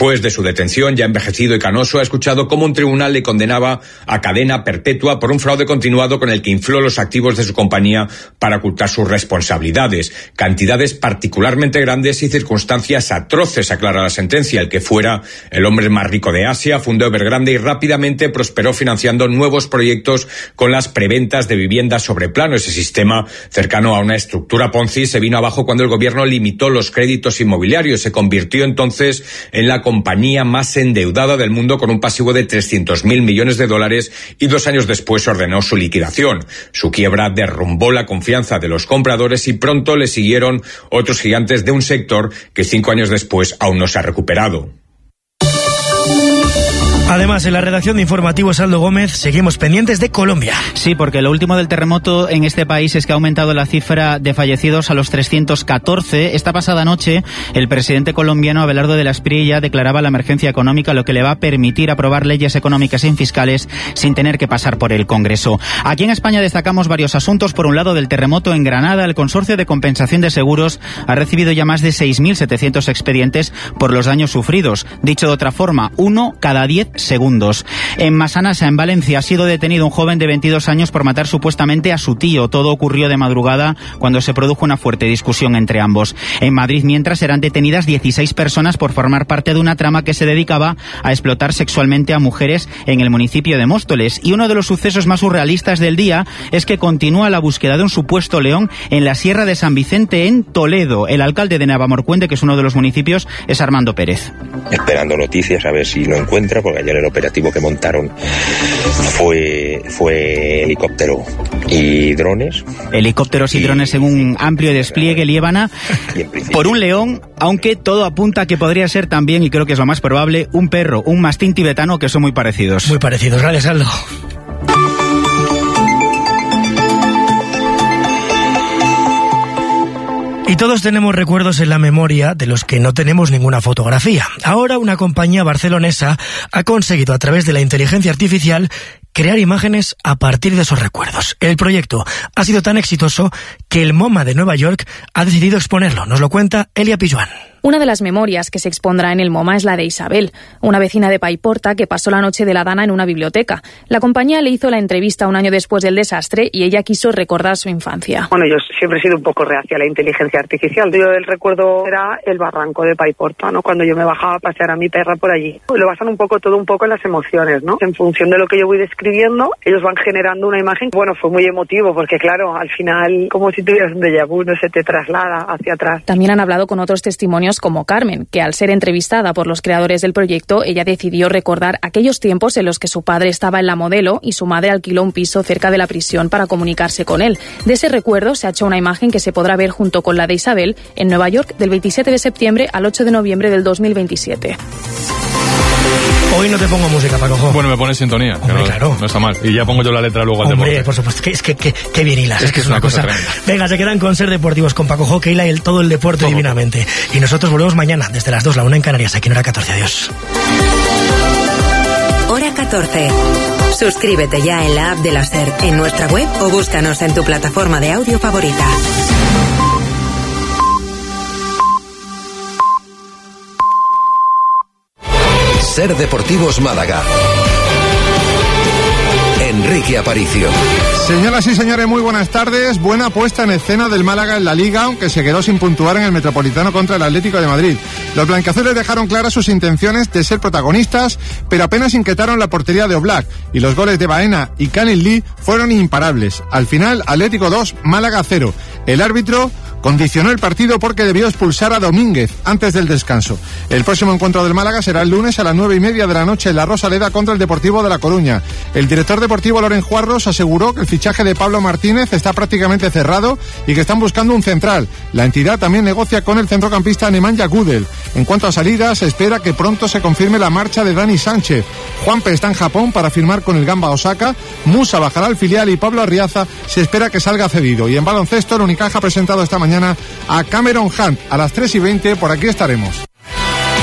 Después de su detención, ya envejecido y canoso, ha escuchado cómo un tribunal le condenaba a cadena perpetua por un fraude continuado con el que infló los activos de su compañía para ocultar sus responsabilidades. Cantidades particularmente grandes y circunstancias atroces, aclara la sentencia. El que fuera el hombre más rico de Asia fundó Evergrande y rápidamente prosperó financiando nuevos proyectos con las preventas de viviendas sobre plano. Ese sistema, cercano a una estructura Ponzi, se vino abajo cuando el gobierno limitó los créditos inmobiliarios. Se convirtió entonces en la compañía más endeudada del mundo, con un pasivo de 300.000 millones de dólares, y 2 años después ordenó su liquidación. Su quiebra derrumbó la confianza de los compradores y pronto le siguieron otros gigantes de un sector que 5 años después aún no se ha recuperado. Además, en la redacción de Informativos Aldo Gómez seguimos pendientes de Colombia. Sí, porque lo último del terremoto en este país es que ha aumentado la cifra de fallecidos a los 314. Esta pasada noche, el presidente colombiano Abelardo de la Espriella declaraba la emergencia económica, lo que le va a permitir aprobar leyes económicas y fiscales sin tener que pasar por el Congreso. Aquí en España destacamos varios asuntos. Por un lado, del terremoto en Granada, el Consorcio de Compensación de Seguros ha recibido ya más de 6.700 expedientes por los daños sufridos. Dicho de otra forma, 1 cada 10 segundos. En Massanassa, en Valencia, ha sido detenido un joven de 22 años por matar supuestamente a su tío. Todo ocurrió de madrugada cuando se produjo una fuerte discusión entre ambos. En Madrid, mientras, serán detenidas 16 personas por formar parte de una trama que se dedicaba a explotar sexualmente a mujeres en el municipio de Móstoles. Y uno de los sucesos más surrealistas del día es que continúa la búsqueda de un supuesto león en la Sierra de San Vicente, en Toledo. El alcalde de Navalmoruende, que es uno de los municipios, es Armando Pérez. Esperando noticias a ver si lo encuentra, porque ayer el operativo que montaron fue helicóptero y drones. Helicópteros y drones en un amplio despliegue, Liébana, por un león, aunque todo apunta a que podría ser también, y creo que es lo más probable, un perro, un mastín tibetano, que son muy parecidos. Muy parecidos, gracias, Aldo. Y todos tenemos recuerdos en la memoria de los que no tenemos ninguna fotografía. Ahora una compañía barcelonesa ha conseguido, a través de la inteligencia artificial, crear imágenes a partir de esos recuerdos. El proyecto ha sido tan exitoso que el MoMA de Nueva York ha decidido exponerlo. Nos lo cuenta Elia Pijuan. Una de las memorias que se expondrá en el MoMA es la de Isabel, una vecina de Paiporta que pasó la noche de la Dana en una biblioteca. La compañía le hizo la entrevista un año después del desastre y ella quiso recordar su infancia. Bueno, yo siempre he sido un poco reacia a la inteligencia artificial. Yo el recuerdo era el barranco de Paiporta, ¿no? Cuando yo me bajaba a pasear a mi perra por allí. Lo basan un poco todo en las emociones, ¿no? En función de lo que yo voy describiendo, ellos van generando una imagen. Bueno, fue muy emotivo porque, claro, al final, como si tuvieras un déjà vu, no se te traslada hacia atrás. También han hablado con otros testimonios como Carmen, que al ser entrevistada por los creadores del proyecto, ella decidió recordar aquellos tiempos en los que su padre estaba en La Modelo y su madre alquiló un piso cerca de la prisión para comunicarse con él. De ese recuerdo se ha hecho una imagen que se podrá ver junto con la de Isabel en Nueva York del 27 de septiembre al 8 de noviembre del 2027. Hoy no te pongo música, Paco. Bueno, me pones sintonía. Hombre, no, claro. No está mal. Y ya pongo yo la letra luego al Hombre, deporte. por supuesto. Es que bien hilas. Es que es una cosa tremenda. Venga, se quedan con Ser Deportivos, con Paco que hila todo el deporte divinamente. Y nosotros volvemos mañana, desde las 2, la 1 en Canarias, aquí en Hora 14. Adiós. Hora 14. Suscríbete ya en la app de la SER, en nuestra web o búscanos en tu plataforma de audio favorita. Ser Deportivos Málaga. Enrique Aparicio. Señoras y señores, muy buenas tardes. Buena puesta en escena del Málaga en la Liga, aunque se quedó sin puntuar en el Metropolitano contra el Atlético de Madrid. Los blanquiazules dejaron claras sus intenciones de ser protagonistas, pero apenas inquietaron la portería de Oblak, y los goles de Baena y Canning Lee fueron imparables. Al final, Atlético 2, Málaga 0. El árbitro condicionó el partido porque debió expulsar a Domínguez antes del descanso. El próximo encuentro del Málaga será el lunes a las 9:30 de la noche en la Rosaleda contra el Deportivo de La Coruña. El director deportivo Loren Juarros aseguró que el fichaje de Pablo Martínez está prácticamente cerrado y que están buscando un central. La entidad también negocia con el centrocampista Nemanja Gudel. En cuanto a salidas, se espera que pronto se confirme la marcha de Dani Sánchez. Juanpe está en Japón para firmar con el Gamba Osaka. Musa bajará al filial y Pablo Arriaza se espera que salga cedido. Y en baloncesto, el Unicaja ha presentado esta mañana a Cameron Hunt. A las 3:20, por aquí estaremos.